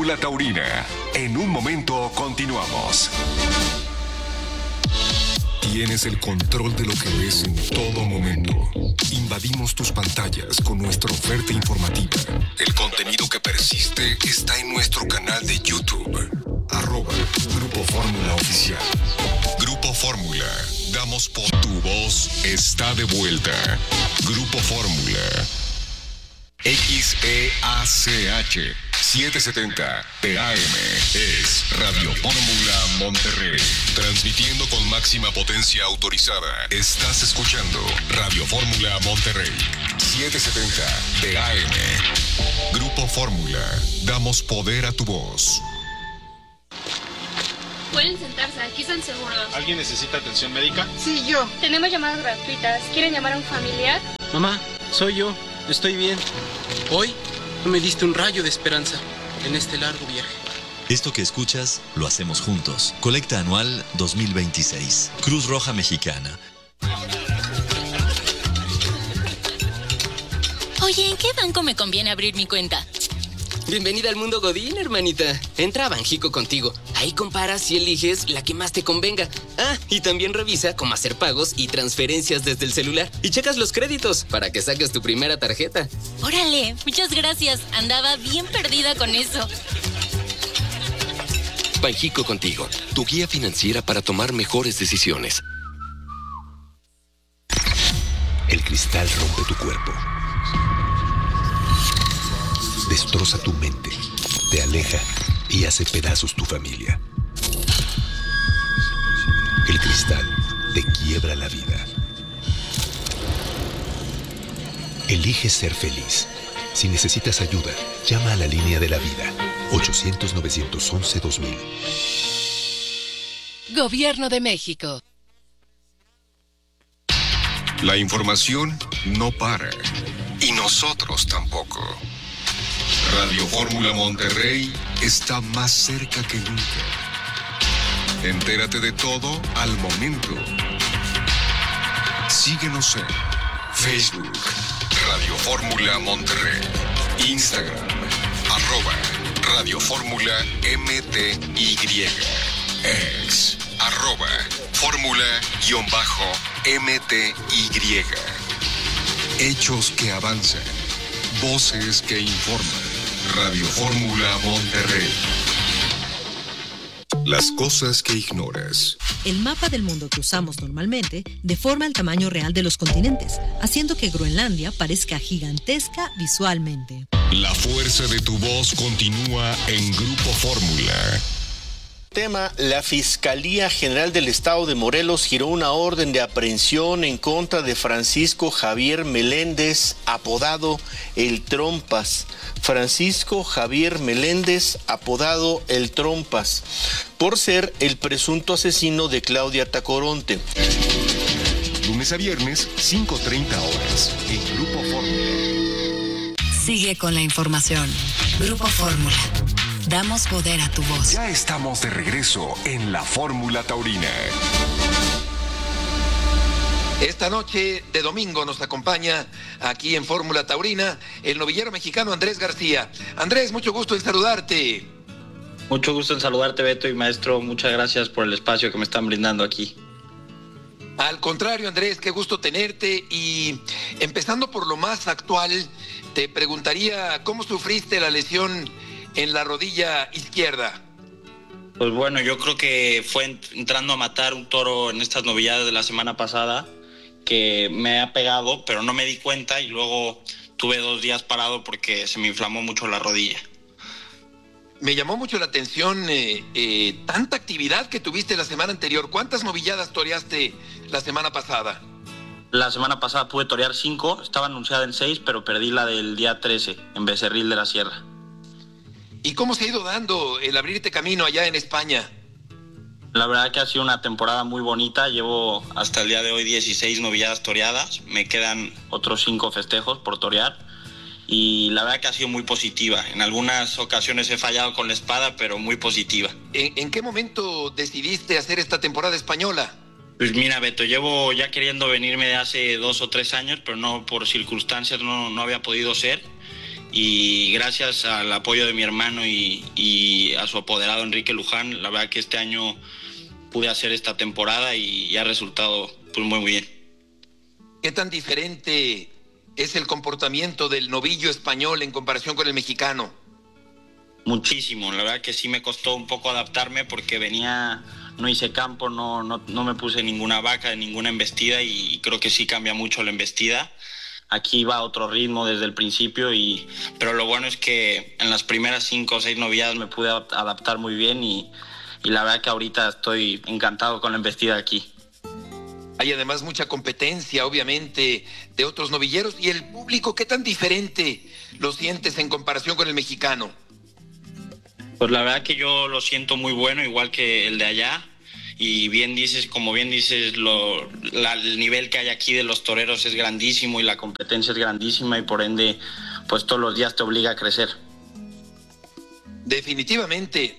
Fórmula Taurina. En un momento continuamos. Tienes el control de lo que ves en todo momento. Invadimos tus pantallas con nuestra oferta informativa. El contenido que persiste está en nuestro canal de YouTube. @Grupo Fórmula Oficial. Grupo Fórmula. Damos por tu voz está de vuelta. Grupo Fórmula. XEACH 770 PAM es Radio Fórmula Monterrey. Transmitiendo con máxima potencia autorizada. Estás escuchando Radio Fórmula Monterrey 770 PAM. Grupo Fórmula. Damos poder a tu voz. Pueden sentarse, aquí están seguros. ¿Alguien necesita atención médica? Sí, yo. Tenemos llamadas gratuitas. ¿Quieren llamar a un familiar? Mamá, soy yo. Estoy bien. Hoy me diste un rayo de esperanza en este largo viaje. Esto que escuchas, lo hacemos juntos. Colecta anual 2026. Cruz Roja Mexicana. Oye, ¿en qué banco me conviene abrir mi cuenta? Bienvenida al mundo Godín, hermanita. Entra a Banjico Contigo. Ahí comparas y eliges la que más te convenga. Ah, y también revisa cómo hacer pagos y transferencias desde el celular. Y checas los créditos para que saques tu primera tarjeta. Órale, muchas gracias. Andaba bien perdida con eso. Banjico Contigo, tu guía financiera para tomar mejores decisiones. El cristal rompe tu cuerpo. Destroza tu mente, te aleja y hace pedazos tu familia. El cristal te quiebra la vida. Elige ser feliz. Si necesitas ayuda, llama a la línea de la vida. 800-911-2000. Gobierno de México. La información no para. Y nosotros tampoco. Radio Fórmula Monterrey está más cerca que nunca. Entérate de todo al momento. Síguenos en Facebook, Radio Fórmula Monterrey, Instagram, @Radio Fórmula MTY, X, @Fórmula_MTY. Hechos que avanzan, voces que informan. Radio Fórmula Monterrey. Las cosas que ignoras. El mapa del mundo que usamos normalmente deforma el tamaño real de los continentes, haciendo que Groenlandia parezca gigantesca visualmente. La fuerza de tu voz continúa en Grupo Fórmula. Tema, la Fiscalía General del Estado de Morelos giró una orden de aprehensión en contra de Francisco Javier Meléndez, apodado El Trompas. Francisco Javier Meléndez, apodado El Trompas, por ser el presunto asesino de Claudia Tacoronte. Lunes a viernes, 5:30 horas, en Grupo Fórmula. Sigue con la información. Grupo Fórmula. Damos poder a tu voz. Ya estamos de regreso en la Fórmula Taurina. Esta noche de domingo nos acompaña aquí en Fórmula Taurina el novillero mexicano Andrés García. Andrés, mucho gusto en saludarte. Mucho gusto en saludarte, Beto y maestro. Muchas gracias por el espacio que me están brindando aquí. Al contrario, Andrés, qué gusto tenerte. Y empezando por lo más actual, te preguntaría cómo sufriste la lesión en la rodilla izquierda. Pues bueno, yo creo que fue entrando a matar un toro en estas novilladas de la semana pasada que me ha pegado, pero no me di cuenta y luego tuve 2 días parado porque se me inflamó mucho la rodilla. Me llamó mucho la atención tanta actividad que tuviste la semana anterior. ¿Cuántas novilladas toreaste la semana pasada? La semana pasada pude torear 5, estaba anunciada en 6, pero perdí la del día 13 en Becerril de la Sierra. ¿Y cómo se ha ido dando el abrirte camino allá en España? La verdad que ha sido una temporada muy bonita. Llevo hasta el día de hoy 16 novilladas toreadas. Me quedan otros 5 festejos por torear. Y la verdad que ha sido muy positiva. En algunas ocasiones he fallado con la espada, pero muy positiva. ¿En qué momento decidiste hacer esta temporada española? Pues mira, Beto, llevo ya queriendo venirme de hace 2 o 3 años, pero no por circunstancias no había podido ser. y gracias al apoyo de mi hermano y a su apoderado Enrique Luján, la verdad que este año pude hacer esta temporada y ha resultado pues muy bien. ¿Qué tan diferente es el comportamiento del novillo español en comparación con el mexicano? Muchísimo, la verdad que sí me costó un poco adaptarme porque no hice campo, no me puse ninguna vaca, ninguna embestida y creo que sí cambia mucho la embestida. Aquí va a otro ritmo desde el principio, pero lo bueno es que en las primeras 5 o 6 novilladas me pude adaptar muy bien y la verdad que ahorita estoy encantado con la embestida aquí. Hay además mucha competencia, obviamente, de otros novilleros. ¿Y el público qué tan diferente lo sientes en comparación con el mexicano? Pues la verdad que yo lo siento muy bueno, igual que el de allá. Y como bien dices, el nivel que hay aquí de los toreros es grandísimo y la competencia es grandísima y por ende, pues todos los días te obliga a crecer. Definitivamente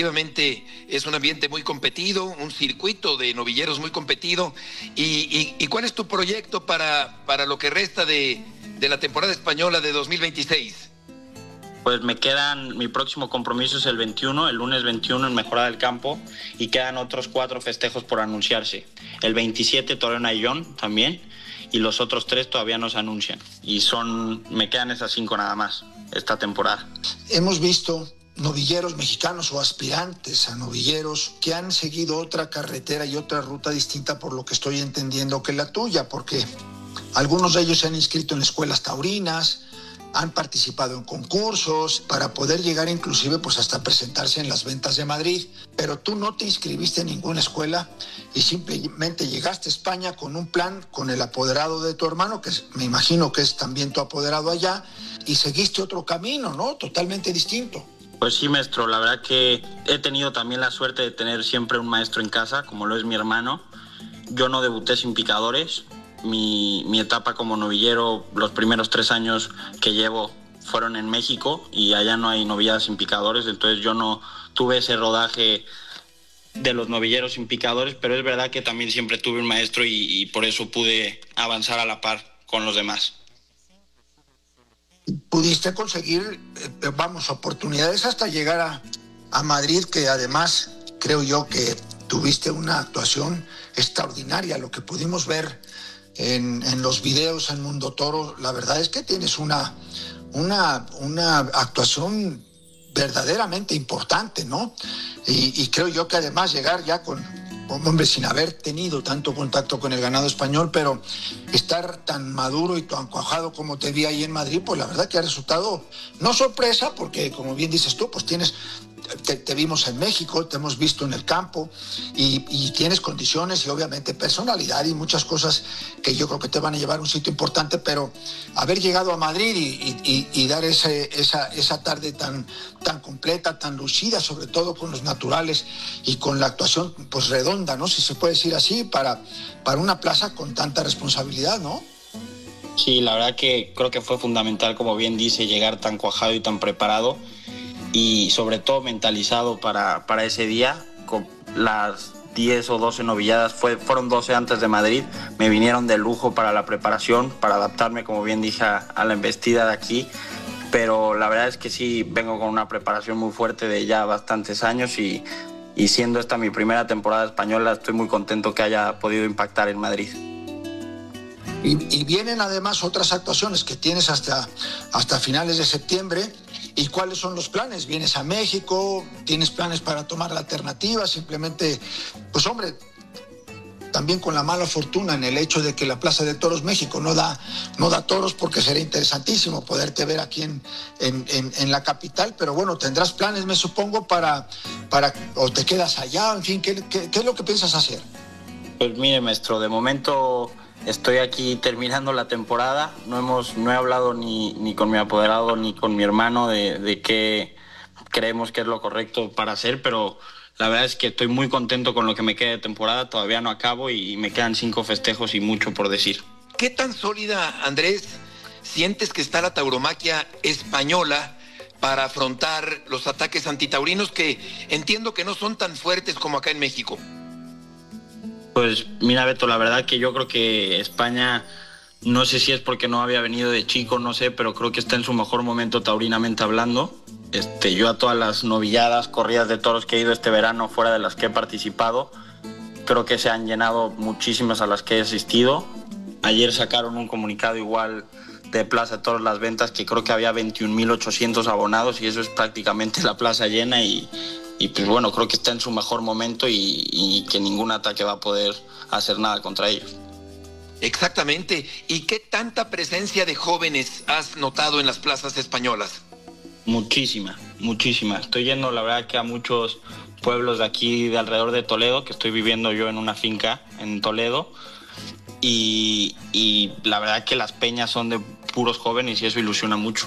es un ambiente muy competido, un circuito de novilleros muy competido. ¿Y cuál es tu proyecto para lo que resta de la temporada española de 2026? Pues mi próximo compromiso es el 21, el lunes 21 en Mejorada del Campo, y quedan otros 4 festejos por anunciarse. El 27 toreo en Ayllón también, y los otros 3 todavía no se anuncian. Me quedan esas 5 nada más esta temporada. Hemos visto novilleros mexicanos o aspirantes a novilleros que han seguido otra carretera y otra ruta distinta, por lo que estoy entendiendo, que la tuya, porque algunos de ellos se han inscrito en escuelas taurinas, han participado en concursos para poder llegar inclusive pues hasta presentarse en las ventas de Madrid, pero tú no te inscribiste en ninguna escuela y simplemente llegaste a España con un plan, con el apoderado de tu hermano, que me imagino que es también tu apoderado allá, y seguiste otro camino, ¿no? Totalmente distinto. Pues sí, maestro, la verdad que he tenido también la suerte de tener siempre un maestro en casa, como lo es mi hermano. Yo no debuté sin picadores. Mi etapa como novillero, los primeros 3 años que llevo fueron en México y allá no hay novilladas sin picadores, entonces yo no tuve ese rodaje de los novilleros sin picadores, pero es verdad que también siempre tuve un maestro y por eso pude avanzar a la par con los demás. Pudiste conseguir, oportunidades hasta llegar a Madrid, que además creo yo que tuviste una actuación extraordinaria. Lo que pudimos ver en los videos en Mundo Toro, la verdad es que tienes una actuación verdaderamente importante, ¿no? Y creo yo que además llegar ya hombre, sin haber tenido tanto contacto con el ganado español, pero estar tan maduro y tan cuajado como te vi ahí en Madrid, pues la verdad que ha resultado, no sorpresa, porque como bien dices tú, pues te vimos en México, te hemos visto en el campo y tienes condiciones y obviamente personalidad y muchas cosas que yo creo que te van a llevar a un sitio importante, pero haber llegado a Madrid y dar esa tarde tan completa, tan lucida, sobre todo con los naturales y con la actuación pues redonda, ¿no? Si se puede decir así, para una plaza con tanta responsabilidad, ¿no? Sí, la verdad que creo que fue fundamental, como bien dice, llegar tan cuajado y tan preparado y sobre todo mentalizado para ese día. Con las 10 o 12 novilladas, fueron 12 antes de Madrid, me vinieron de lujo para la preparación, para adaptarme, como bien dije, a la embestida de aquí, pero la verdad es que sí vengo con una preparación muy fuerte de ya bastantes años y siendo esta mi primera temporada española, estoy muy contento que haya podido impactar en Madrid. Y vienen además otras actuaciones que tienes hasta finales de septiembre. ¿Y cuáles son los planes? ¿Vienes a México? ¿Tienes planes para tomar la alternativa? Simplemente, pues hombre, también con la mala fortuna en el hecho de que la Plaza de Toros México no da toros, porque sería interesantísimo poderte ver aquí en la capital, pero bueno, tendrás planes, me supongo, o te quedas allá, en fin, ¿qué es lo que piensas hacer? Pues mire, maestro, de momento estoy aquí terminando la temporada. No he hablado ni con mi apoderado ni con mi hermano de qué creemos que es lo correcto para hacer, pero la verdad es que estoy muy contento con lo que me queda de temporada. Todavía no acabo y me quedan 5 festejos y mucho por decir. ¿Qué tan sólida, Andrés, sientes que está la tauromaquia española para afrontar los ataques antitaurinos, que entiendo que no son tan fuertes como acá en México? Pues mira, Beto, la verdad que yo creo que España No sé si es porque no había venido de chico, no sé, pero creo que está en su mejor momento taurinamente hablando. Yo a todas las novilladas, corridas de toros que he ido este verano, fuera de las que he participado, creo que se han llenado muchísimas a las que he asistido. Ayer sacaron un comunicado igual de Plaza de Toros Las Ventas, que creo que había 21.800 abonados y eso es prácticamente la plaza llena y pues bueno, creo que está en su mejor momento y que ningún ataque va a poder hacer nada contra ellos. Exactamente. ¿Y qué tanta presencia de jóvenes has notado en las plazas españolas? Muchísima. Estoy yendo, la verdad, que a muchos pueblos de aquí, de alrededor de Toledo, que estoy viviendo yo en una finca en Toledo, y la verdad que las peñas son de puros jóvenes y eso ilusiona mucho.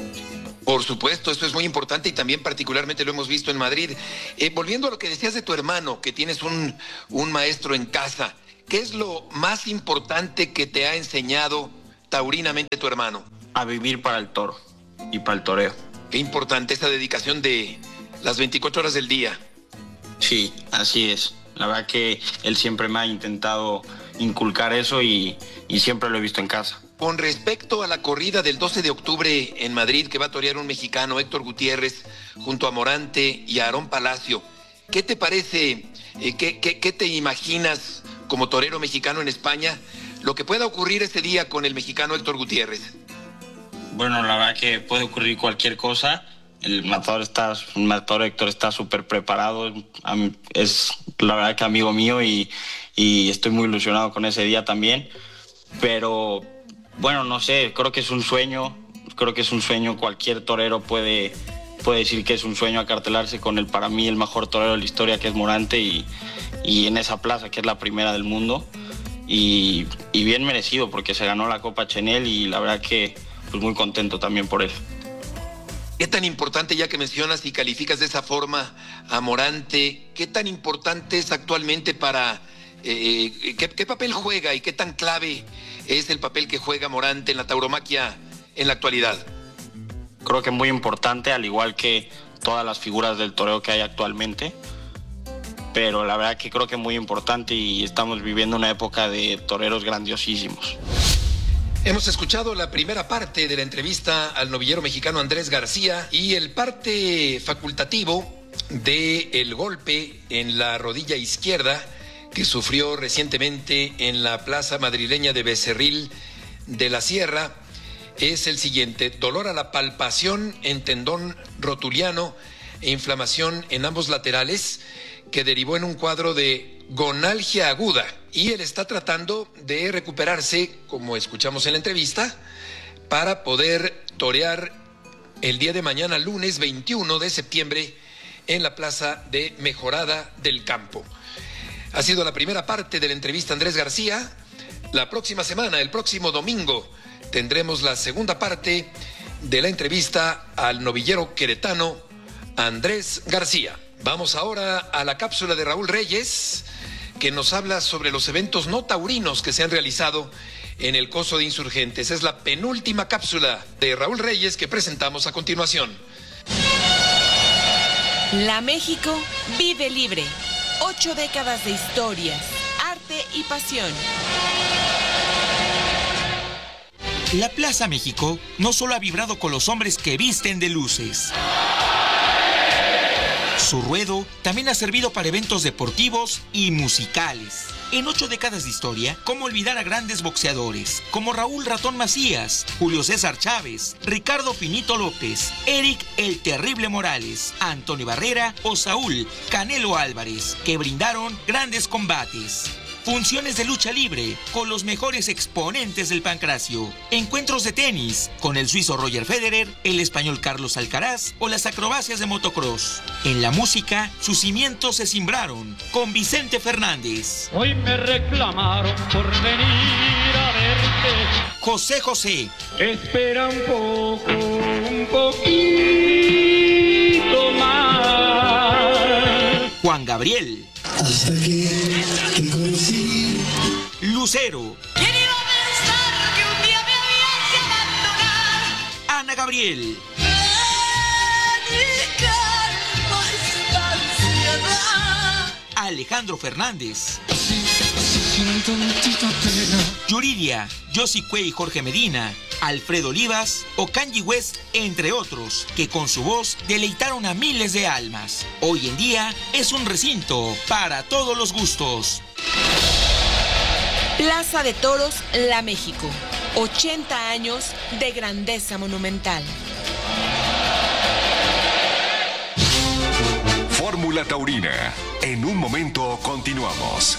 Por supuesto, eso es muy importante y también particularmente lo hemos visto en Madrid. Volviendo a lo que decías de tu hermano, que tienes un maestro en casa, ¿qué es lo más importante que te ha enseñado taurinamente tu hermano? A vivir para el toro y para el toreo. Qué importante esa dedicación de las 24 horas del día. Sí, así es. La verdad que él siempre me ha intentado inculcar eso y siempre lo he visto en casa. Con respecto a la corrida del 12 de octubre en Madrid, que va a torear un mexicano, Héctor Gutiérrez, junto a Morante y a Aarón Palacio, ¿qué te parece, qué te imaginas como torero mexicano en España, lo que pueda ocurrir ese día con el mexicano Héctor Gutiérrez? Bueno, la verdad que puede ocurrir cualquier cosa. El matador Héctor está súper preparado, es la verdad que amigo mío y estoy muy ilusionado con ese día también, pero bueno, no sé, creo que es un sueño, cualquier torero puede decir que es un sueño acartelarse con para mí el mejor torero de la historia, que es Morante, y en esa plaza que es la primera del mundo, y bien merecido porque se ganó la Copa Chenel y la verdad que pues muy contento también por él. ¿Qué tan importante, ya que mencionas y calificas de esa forma a Morante, qué tan importante es actualmente para... ¿qué papel juega y qué tan clave es el papel que juega Morante en la tauromaquia en la actualidad? Creo que muy importante, al igual que todas las figuras del toreo que hay actualmente, pero la verdad que creo que muy importante y estamos viviendo una época de toreros grandiosísimos. Hemos escuchado la primera parte de la entrevista al novillero mexicano Andrés García y el parte facultativo del golpe en la rodilla izquierda que sufrió recientemente en la plaza madrileña de Becerril de la Sierra es el siguiente: dolor a la palpación en tendón rotuliano e inflamación en ambos laterales que derivó en un cuadro de gonalgia aguda, y él está tratando de recuperarse, como escuchamos en la entrevista, para poder torear el día de mañana, lunes 21 de septiembre, en la plaza de Mejorada del Campo. Ha sido la primera parte de la entrevista a Andrés García. La próxima semana, el próximo domingo, tendremos la segunda parte de la entrevista al novillero queretano Andrés García. Vamos ahora a la cápsula de Raúl Reyes, que nos habla sobre los eventos no taurinos que se han realizado en el Coso de Insurgentes. Es la penúltima cápsula de Raúl Reyes que presentamos a continuación. La México vive libre. 8 décadas de historias, arte y pasión. La Plaza México no solo ha vibrado con los hombres que visten de luces. Su ruedo también ha servido para eventos deportivos y musicales. En 8 décadas de historia, ¿cómo olvidar a grandes boxeadores como Raúl Ratón Macías, Julio César Chávez, Ricardo Finito López, Eric El Terrible Morales, Antonio Barrera o Saúl Canelo Álvarez, que brindaron grandes combates? Funciones de lucha libre con los mejores exponentes del pancracio. Encuentros de tenis con el suizo Roger Federer, el español Carlos Alcaraz o las acrobacias de motocross. En la música, sus cimientos se simbraron con Vicente Fernández. Hoy me reclamaron por venir a verte. José José. Espera un poquito más. Juan Gabriel. Hasta que te conocí. Lucero. ¿Quién iba a pensar que un día me habías de abandonar? Ana Gabriel. Alejandro Fernández. Yuridia, Josie Cuey y Jorge Medina, Alfredo Olivas o Kanye West, entre otros, que con su voz deleitaron a miles de almas. Hoy en día es un recinto para todos los gustos. Plaza de Toros, La México. 80 años de grandeza monumental. Fórmula Taurina. En un momento continuamos.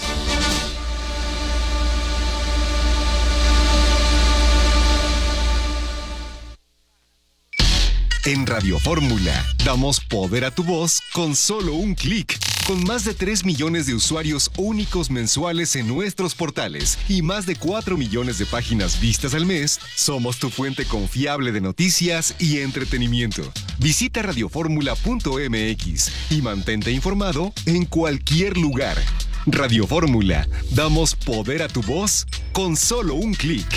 En Radio Fórmula, damos poder a tu voz con solo un clic. Con más de 3 millones de usuarios únicos mensuales en nuestros portales y más de 4 millones de páginas vistas al mes, somos tu fuente confiable de noticias y entretenimiento. Visita radioformula.mx y mantente informado en cualquier lugar. Radio Fórmula, damos poder a tu voz con solo un clic.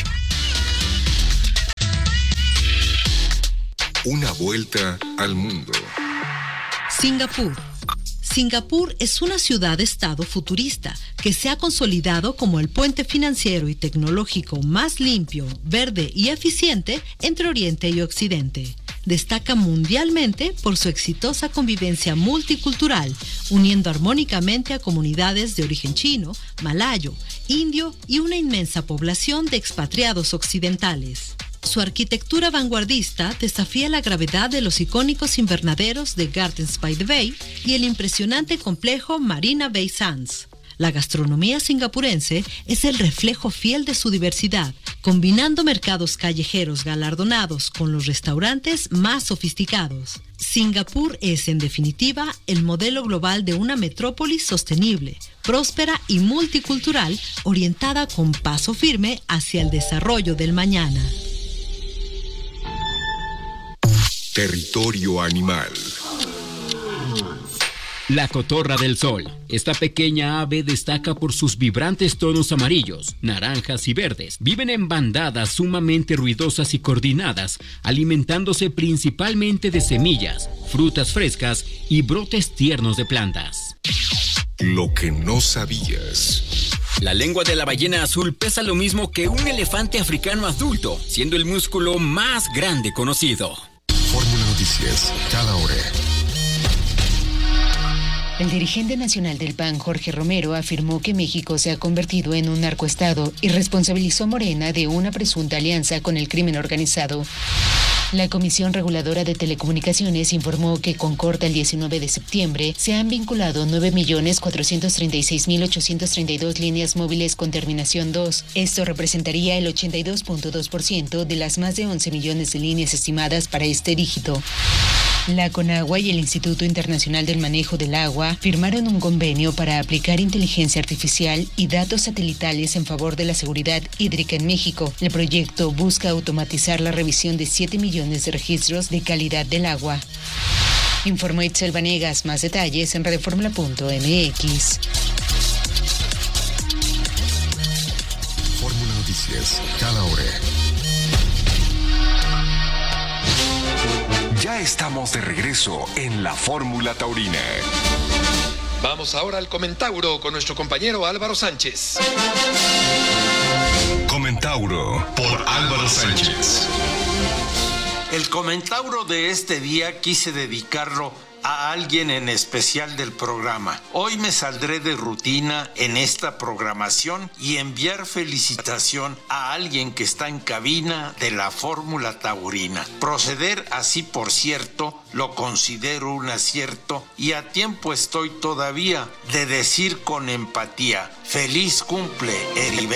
Una vuelta al mundo. Singapur. Singapur es una ciudad-estado futurista que se ha consolidado como el puente financiero y tecnológico más limpio, verde y eficiente entre Oriente y Occidente. Destaca mundialmente por su exitosa convivencia multicultural, uniendo armónicamente a comunidades de origen chino, malayo, indio y una inmensa población de expatriados occidentales. Su arquitectura vanguardista desafía la gravedad de los icónicos invernaderos de Gardens by the Bay y el impresionante complejo Marina Bay Sands. La gastronomía singapurense es el reflejo fiel de su diversidad, combinando mercados callejeros galardonados con los restaurantes más sofisticados. Singapur es, en definitiva, el modelo global de una metrópolis sostenible, próspera y multicultural, orientada con paso firme hacia el desarrollo del mañana. Territorio animal. La cotorra del sol. Esta pequeña ave destaca por sus vibrantes tonos amarillos, naranjas y verdes. Viven en bandadas sumamente ruidosas y coordinadas, alimentándose principalmente de semillas, frutas frescas y brotes tiernos de plantas. Lo que no sabías. La lengua de la ballena azul pesa lo mismo que un elefante africano adulto, siendo el músculo más grande conocido. Fórmula Noticias, cada hora. El dirigente nacional del PAN, Jorge Romero, afirmó que México se ha convertido en un narcoestado y responsabilizó a Morena de una presunta alianza con el crimen organizado. La Comisión Reguladora de Telecomunicaciones informó que con corte el 19 de septiembre se han vinculado 9.436.832 líneas móviles con terminación 2. Esto representaría el 82.2% de las más de 11 millones de líneas estimadas para este dígito. La CONAGUA y el Instituto Internacional del Manejo del Agua firmaron un convenio para aplicar inteligencia artificial y datos satelitales en favor de la seguridad hídrica en México. El proyecto busca automatizar la revisión de 7 millones de registros de calidad del agua. Informó Itzel Vanegas. Más detalles en radioformula.mx. Fórmula Noticias, cada hora. Ya estamos de regreso en la Fórmula Taurina. Vamos ahora al Comentauro con nuestro compañero Álvaro Sánchez. Comentauro por Álvaro Sánchez. El Comentauro de este día quise dedicarlo a alguien en especial del programa. Hoy me saldré de rutina en esta programación y enviar felicitación a alguien que está en cabina de la Fórmula Taurina. Proceder así, por cierto, lo considero un acierto y a tiempo estoy todavía de decir con empatía: feliz cumple, Heriberto.